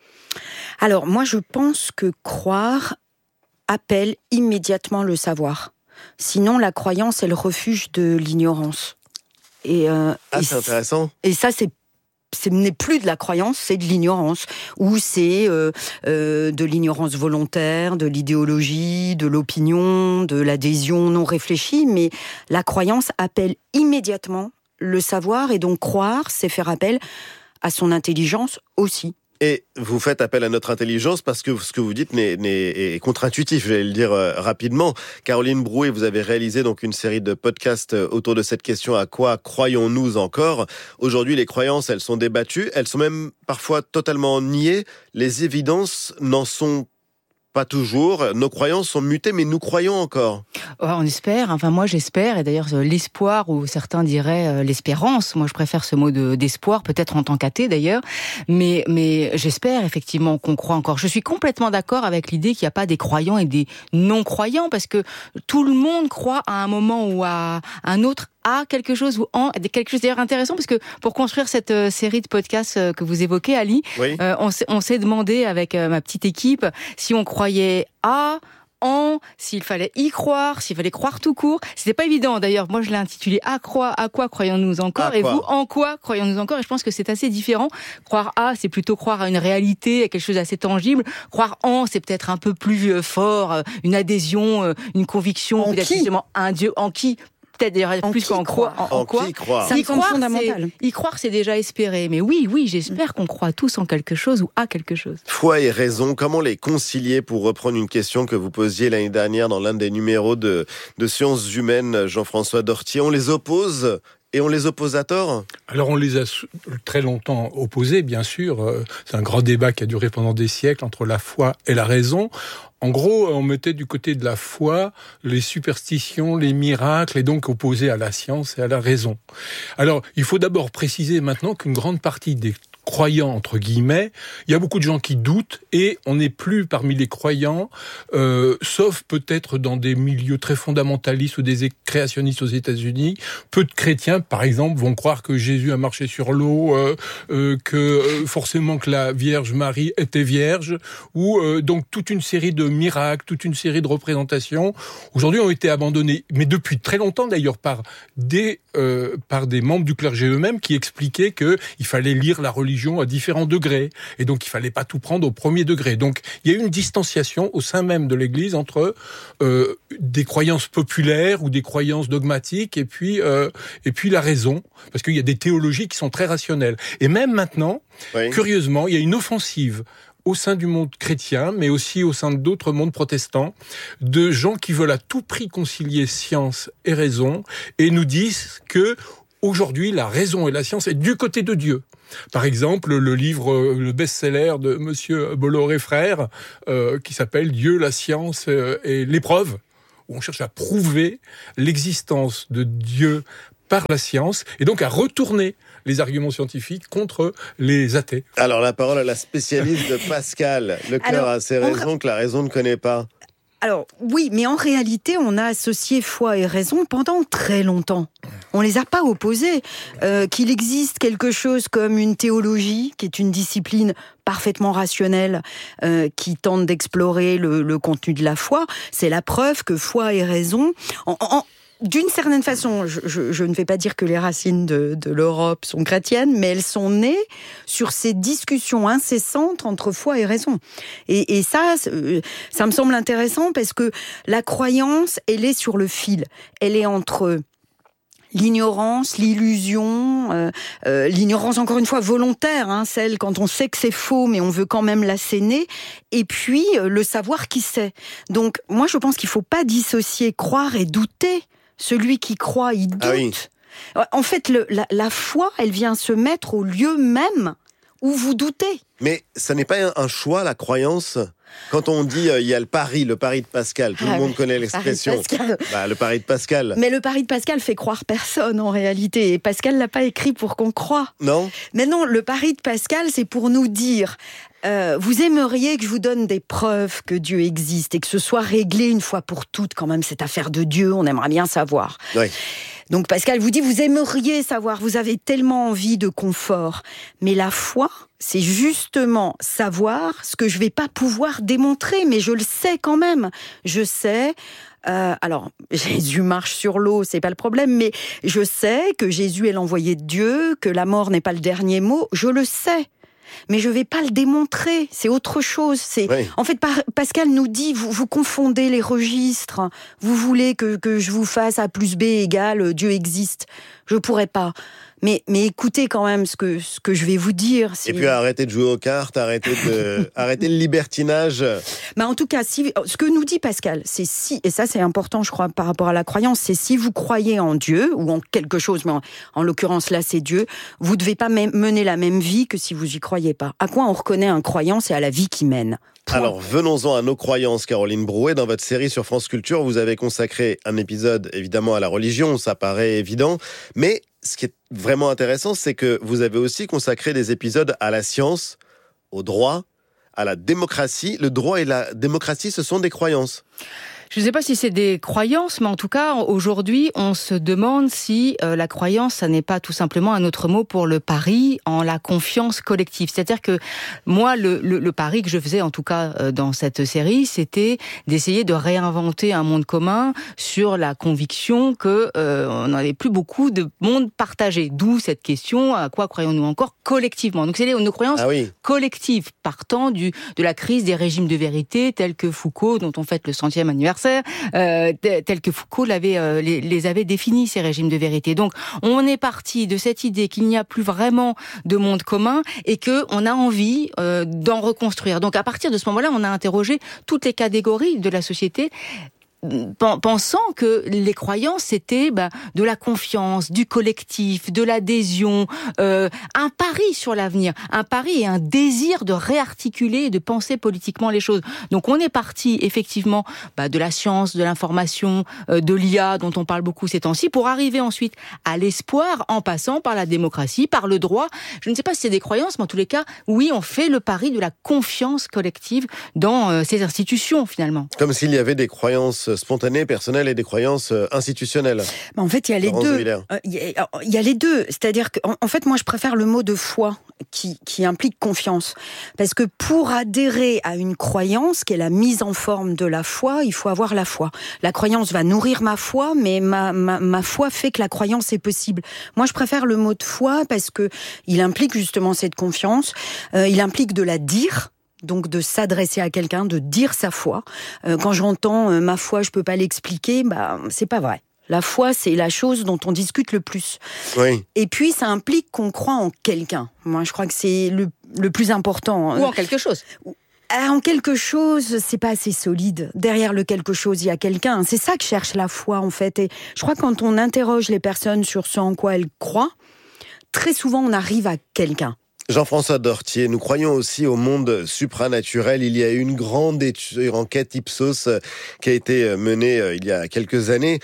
Alors moi je pense que croire appelle immédiatement le savoir. Sinon, la croyance est le refuge de l'ignorance. C'est intéressant. Et ça, ce n'est plus de la croyance, c'est de l'ignorance. Ou c'est de l'ignorance volontaire, de l'idéologie, de l'opinion, de l'adhésion non réfléchie. Mais la croyance appelle immédiatement le savoir. Et donc, croire, c'est faire appel à son intelligence aussi. Et vous faites appel à notre intelligence parce que ce que vous dites est contre-intuitif, j'allais le dire rapidement. Caroline Brouet, vous avez réalisé donc une série de podcasts autour de cette question, à quoi croyons-nous encore ? Aujourd'hui, les croyances, elles sont débattues, elles sont même parfois totalement niées. Les évidences n'en sont pas toujours. Nos croyances sont mutées, mais nous croyons encore. On espère, enfin moi j'espère, et d'ailleurs l'espoir, ou certains diraient l'espérance, moi je préfère ce mot d'espoir, peut-être en tant qu'athée d'ailleurs, mais j'espère effectivement qu'on croit encore. Je suis complètement d'accord avec l'idée qu'il n'y a pas des croyants et des non-croyants, parce que tout le monde croit à un moment ou à un autre à quelque chose ou en quelque chose d'ailleurs intéressant, parce que pour construire cette série de podcasts que vous évoquez, Ali, oui. On s'est demandé avec ma petite équipe si on croyait s'il fallait y croire, s'il fallait croire tout court. C'était pas évident. D'ailleurs, moi, je l'ai intitulé à quoi croyons-nous encore ? Et vous, en quoi croyons-nous encore ? Et je pense que c'est assez différent. Croire c'est plutôt croire à une réalité, à quelque chose d'assez tangible. Croire c'est peut-être un peu plus fort, une adhésion, une conviction, peut-être justement un Dieu en qui. Peut-être d'ailleurs plus qu'en quoi. En quoi ça me semble fondamental. Y croire, c'est déjà espérer. Mais oui, j'espère qu'on croit tous en quelque chose ou à quelque chose. Foi et raison, comment les concilier, pour reprendre une question que vous posiez l'année dernière dans l'un des numéros de Sciences Humaines, Jean-François Dortier. On les oppose et on les oppose à tort ? Alors on les a très longtemps opposés, bien sûr. C'est un grand débat qui a duré pendant des siècles entre la foi et la raison. En gros, on mettait du côté de la foi les superstitions, les miracles, et donc opposés à la science et à la raison. Alors, il faut d'abord préciser maintenant qu'une grande partie des croyants, entre guillemets, il y a beaucoup de gens qui doutent, et on n'est plus parmi les croyants, sauf peut-être dans des milieux très fondamentalistes ou des créationnistes aux États-Unis. Peu de chrétiens, par exemple, vont croire que Jésus a marché sur l'eau, forcément que la Vierge Marie était vierge, ou donc toute une série de miracles, toute une série de représentations, aujourd'hui ont été abandonnés, mais depuis très longtemps d'ailleurs par des membres du clergé eux-mêmes qui expliquaient qu'il fallait lire la religion à différents degrés, et donc il fallait pas tout prendre au premier degré. Donc il y a eu une distanciation au sein même de l'Église entre des croyances populaires ou des croyances dogmatiques et puis la raison, parce qu'il y a des théologies qui sont très rationnelles. Et même maintenant, curieusement, il y a une offensive au sein du monde chrétien, mais aussi au sein d'autres mondes protestants, de gens qui veulent à tout prix concilier science et raison, et nous disent que aujourd'hui, la raison et la science est du côté de Dieu. Par exemple, le best-seller de Monsieur Bolloré Frères, qui s'appelle « Dieu, la science et l'épreuve », où on cherche à prouver l'existence de Dieu par la science, et donc à retourner les arguments scientifiques contre les athées. Alors la parole à la spécialiste de Pascal. Le cœur a ses raisons que la raison ne connaît pas. Alors oui, mais en réalité, on a associé foi et raison pendant très longtemps. On les a pas opposés. Qu'il existe quelque chose comme une théologie, qui est une discipline parfaitement rationnelle, qui tente d'explorer le contenu de la foi, c'est la preuve que foi et raison... D'une certaine façon, je ne vais pas dire que les racines de l'Europe sont chrétiennes, mais elles sont nées sur ces discussions incessantes entre foi et raison. Et ça me semble intéressant parce que la croyance, elle est sur le fil. Elle est entre l'ignorance, l'illusion, l'ignorance encore une fois volontaire, celle quand on sait que c'est faux mais on veut quand même l'asséner, et puis le savoir qui sait. Donc moi je pense qu'il faut pas dissocier croire et douter. Celui qui croit, il doute. Ah oui. En fait, la foi, elle vient se mettre au lieu même où vous doutez. Mais ça n'est pas un choix, la croyance ? Quand on dit il y a le pari de Pascal, tout le monde connaît l'expression. Le pari de Pascal. Mais le pari de Pascal fait croire personne en réalité. Et Pascal l'a pas écrit pour qu'on croie. Non. Mais non, le pari de Pascal, c'est pour nous dire vous aimeriez que je vous donne des preuves que Dieu existe et que ce soit réglé une fois pour toutes quand même cette affaire de Dieu. On aimerait bien savoir. Oui. Donc Pascal vous dit, vous aimeriez savoir, vous avez tellement envie de confort. Mais la foi, c'est justement savoir ce que je vais pas pouvoir démontrer, mais je le sais quand même. Je sais, alors Jésus marche sur l'eau, c'est pas le problème, mais je sais que Jésus est l'envoyé de Dieu, que la mort n'est pas le dernier mot, je le sais. Mais je vais pas le démontrer, c'est autre chose. Oui. En fait, Pascal nous dit, vous confondez les registres. Vous voulez que je vous fasse A plus B égale Dieu existe. Je pourrais pas. Mais écoutez quand même ce que je vais vous dire. Et puis arrêtez de jouer aux cartes, arrêtez le libertinage. En tout cas, ce que nous dit Pascal, c'est et ça c'est important je crois par rapport à la croyance, c'est si vous croyez en Dieu ou en quelque chose, mais en l'occurrence là c'est Dieu, vous ne devez pas mener la même vie que si vous y croyez pas. À quoi on reconnaît un croyant, c'est à la vie qu'il mène. Alors, venons-en à nos croyances, Caroline Brouet. Dans votre série sur France Culture, vous avez consacré un épisode, évidemment, à la religion, ça paraît évident. Mais ce qui est vraiment intéressant, c'est que vous avez aussi consacré des épisodes à la science, au droit, à la démocratie. Le droit et la démocratie, ce sont des croyances. Je ne sais pas si c'est des croyances, mais en tout cas, aujourd'hui, on se demande si la croyance, ça n'est pas tout simplement un autre mot pour le pari en la confiance collective. C'est-à-dire que moi, le pari que je faisais, en tout cas dans cette série, c'était d'essayer de réinventer un monde commun sur la conviction que on n'avait plus beaucoup de monde partagé. D'où cette question, à quoi croyons-nous encore collectivement ? Donc c'est nos croyances collectives, partant de la crise des régimes de vérité, tels que Foucault, dont on fête le 100e anniversaire, tels que Foucault les avait définis, ces régimes de vérité. Donc, on est parti de cette idée qu'il n'y a plus vraiment de monde commun et qu'on a envie d'en reconstruire. Donc, à partir de ce moment-là, on a interrogé toutes les catégories de la société, pensant que les croyances c'était de la confiance, du collectif, de l'adhésion, un pari sur l'avenir, un pari et un désir de réarticuler et de penser politiquement les choses. Donc on est parti effectivement de la science, de l'information, de l'IA dont on parle beaucoup ces temps-ci, pour arriver ensuite à l'espoir en passant par la démocratie, par le droit. Je ne sais pas si c'est des croyances, mais en tous les cas, oui, on fait le pari de la confiance collective dans ces institutions finalement. Comme s'il y avait des croyances spontanées, personnelles et des croyances institutionnelles. En fait, il y a les deux. Il y a les deux. C'est-à-dire que, en fait, moi, je préfère le mot de foi qui implique confiance. Parce que pour adhérer à une croyance, qui est la mise en forme de la foi, il faut avoir la foi. La croyance va nourrir ma foi, mais ma foi fait que la croyance est possible. Moi, je préfère le mot de foi parce que il implique justement cette confiance. Il implique de la dire. Donc de s'adresser à quelqu'un, de dire sa foi. Quand j'entends ma foi, je peux pas l'expliquer, c'est pas vrai. La foi, c'est la chose dont on discute le plus. Oui. Et puis, ça implique qu'on croit en quelqu'un. Moi, je crois que c'est le plus important. Ou en quelque chose. En quelque chose, c'est pas assez solide. Derrière le quelque chose, il y a quelqu'un. C'est ça que cherche la foi, en fait. Et je crois que quand on interroge les personnes sur ce en quoi elles croient, très souvent, on arrive à quelqu'un. Jean-François Dortier, nous croyons aussi au monde supranaturel. Il y a eu une grande enquête Ipsos qui a été menée il y a quelques années.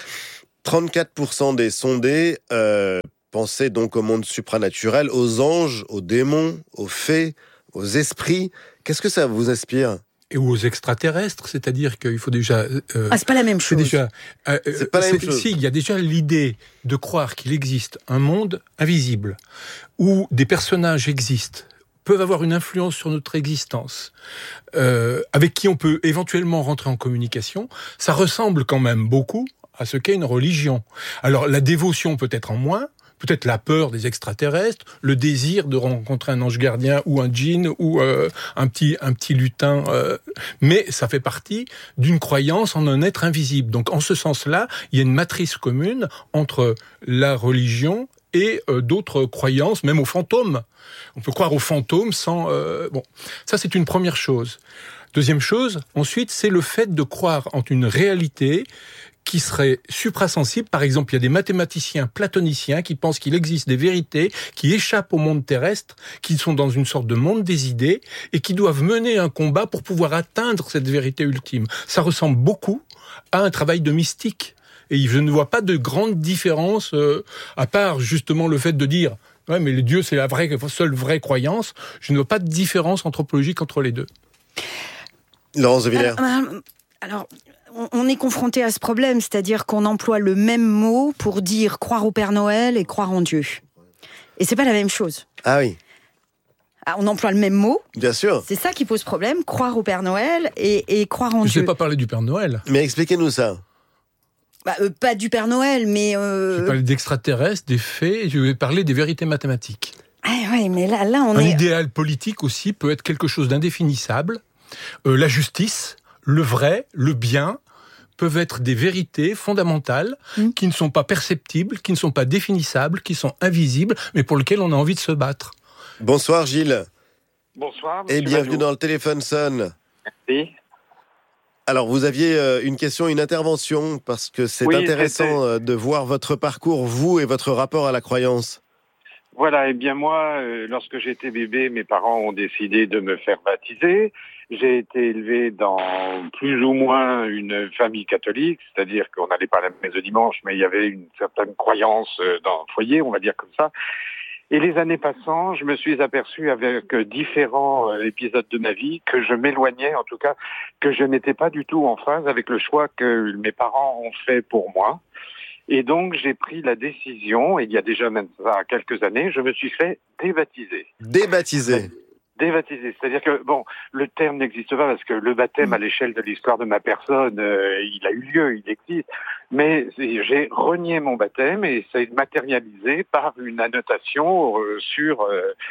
34% des sondés pensaient donc au monde supranaturel, aux anges, aux démons, aux fées, aux esprits. Qu'est-ce que ça vous inspire ? Et aux extraterrestres, c'est-à-dire qu'il faut déjà... c'est pas la même chose. C'est pas la même chose. Si, il y a déjà l'idée de croire qu'il existe un monde invisible, où des personnages existent, peuvent avoir une influence sur notre existence, avec qui on peut éventuellement rentrer en communication. Ça ressemble quand même beaucoup à ce qu'est une religion. Alors, la dévotion peut-être en moins, peut-être la peur des extraterrestres, le désir de rencontrer un ange gardien ou un djinn ou un petit lutin, mais ça fait partie d'une croyance en un être invisible. Donc en ce sens-là, il y a une matrice commune entre la religion et d'autres croyances, même aux fantômes. On peut croire aux fantômes sans... ça c'est une première chose. Deuxième chose, ensuite, c'est le fait de croire en une réalité qui serait suprasensible. Par exemple, il y a des mathématiciens platoniciens qui pensent qu'il existe des vérités qui échappent au monde terrestre, qui sont dans une sorte de monde des idées et qui doivent mener un combat pour pouvoir atteindre cette vérité ultime. Ça ressemble beaucoup à un travail de mystique. Et je ne vois pas de grande différence, à part justement le fait de dire « ouais, mais le Dieu, c'est la seule vraie croyance ». Je ne vois pas de différence anthropologique entre les deux. Laurence de Villers. Alors, on est confronté à ce problème, c'est-à-dire qu'on emploie le même mot pour dire croire au Père Noël et croire en Dieu. Et c'est pas la même chose. Ah oui. On emploie le même mot. Bien sûr. C'est ça qui pose problème, croire au Père Noël et croire en Dieu. Je n'ai pas parlé du Père Noël. Mais expliquez-nous ça. Pas du Père Noël, mais... Je vais parler d'extraterrestres, des faits, je vais parler des vérités mathématiques. Ah oui, mais là on Un est... idéal politique aussi peut être quelque chose d'indéfinissable. La justice, le vrai, le bien, peuvent être des vérités fondamentales qui ne sont pas perceptibles, qui ne sont pas définissables, qui sont invisibles, mais pour lesquelles on a envie de se battre. Bonsoir Gilles. Bonsoir. Et bienvenue dans le Téléphone sonne. Merci. Alors, vous aviez une question, une intervention, parce que c'est intéressant de voir votre parcours, vous et votre rapport à la croyance. Voilà, et bien moi, lorsque j'étais bébé, mes parents ont décidé de me faire baptiser. J'ai été élevé dans plus ou moins une famille catholique, c'est-à-dire qu'on n'allait pas à la messe le dimanche, mais il y avait une certaine croyance dans le foyer, on va dire comme ça. Et les années passant, je me suis aperçu avec différents épisodes de ma vie que je m'éloignais, en tout cas, que je n'étais pas du tout en phase avec le choix que mes parents ont fait pour moi. Et donc, j'ai pris la décision, il y a déjà maintenant quelques années, je me suis fait débaptiser. Débaptiser. Débaptiser, c'est-à-dire que, bon, le terme n'existe pas parce que le baptême à l'échelle de l'histoire de ma personne, il a eu lieu, il existe. Mais j'ai renié mon baptême et c'est matérialisé par une annotation sur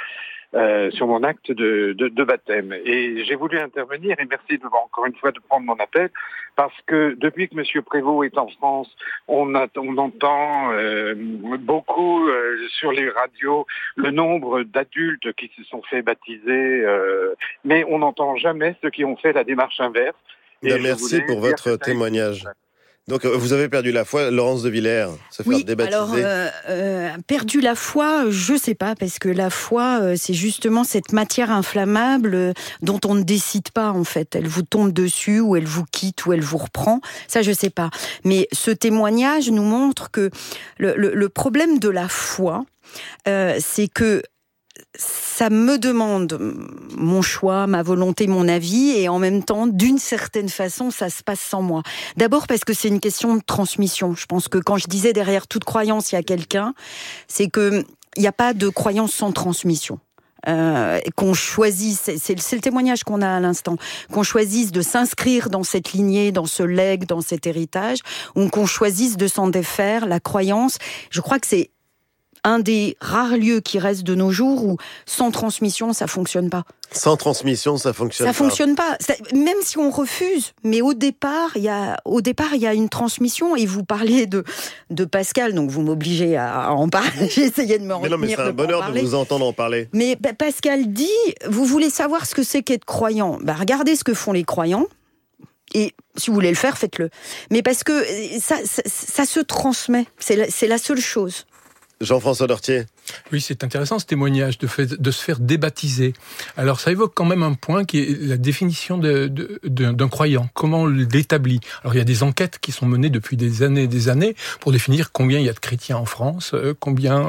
mon acte de baptême. Et j'ai voulu intervenir, et merci encore une fois de prendre mon appel, parce que depuis que M. Prévost est en France, on entend beaucoup sur les radios le nombre d'adultes qui se sont fait baptiser, mais on n'entend jamais ceux qui ont fait la démarche inverse. Merci pour votre témoignage. Donc, vous avez perdu la foi, Laurence de Villers, se faire débaptiser. Alors, perdu la foi, je sais pas, parce que la foi, c'est justement cette matière inflammable dont on ne décide pas, en fait. Elle vous tombe dessus, ou elle vous quitte, ou elle vous reprend. Ça, je sais pas. Mais ce témoignage nous montre que le problème de la foi, c'est que ça me demande mon choix, ma volonté, mon avis, et en même temps, d'une certaine façon, ça se passe sans moi. D'abord parce que c'est une question de transmission. Je pense que quand je disais derrière toute croyance, il y a quelqu'un, c'est que il n'y a pas de croyance sans transmission. Qu'on choisisse, c'est le témoignage qu'on a à l'instant, qu'on choisisse de s'inscrire dans cette lignée, dans ce legs, dans cet héritage, ou qu'on choisisse de s'en défaire, la croyance, je crois que c'est un des rares lieux qui restent de nos jours où sans transmission, ça fonctionne pas. Sans transmission, ça fonctionne pas. Ça fonctionne pas. Même si on refuse, mais au départ, il y a une transmission. Et vous parliez de Pascal, donc vous m'obligez à en parler. J'ai essayé de me retenir. Mais c'est un bonheur de vous entendre en parler. Mais Pascal dit, vous voulez savoir ce que c'est qu'être croyant. Regardez ce que font les croyants. Et si vous voulez le faire, faites-le. Mais parce que ça se transmet. C'est la seule chose. Jean-François Dortier. Oui, c'est intéressant ce témoignage de se faire débaptiser. Alors ça évoque quand même un point qui est la définition d'un croyant. Comment on l'établit ? Alors il y a des enquêtes qui sont menées depuis des années pour définir combien il y a de chrétiens en France, combien